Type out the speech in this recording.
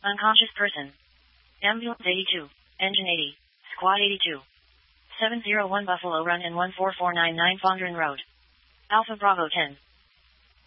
Unconscious person. Ambulance 82. Engine 80. Squad 82. 701 Buffalo Run and 14499 Fondren Road. Alpha Bravo 10.